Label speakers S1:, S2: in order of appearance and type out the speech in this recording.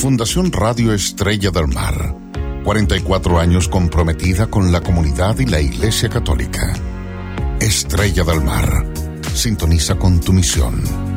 S1: Fundación Radio Estrella del Mar. 44 años comprometida con la comunidad y la Iglesia Católica. Estrella del Mar. Sintoniza con tu misión.